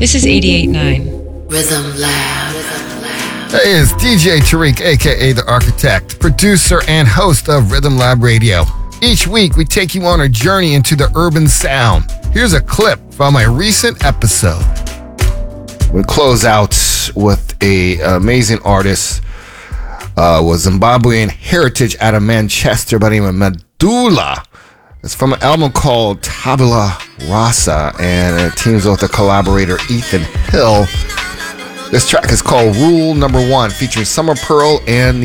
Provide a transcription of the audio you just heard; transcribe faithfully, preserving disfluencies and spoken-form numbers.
This is eighty-eight point nine. Rhythm Lab. Hey, it's D J Tariq, aka The Architect, producer and host of Rhythm Lab Radio. Each week, we take you on a journey into the urban sound. Here's a clip from a recent episode. We close out with a amazing artist, uh, with Zimbabwean heritage out of Manchester by the name of Medulla. It's from an album called Tabula Rasa, and it teams with the collaborator Ethan Hill. This track is called Rule Number One, featuring Summer Pearl and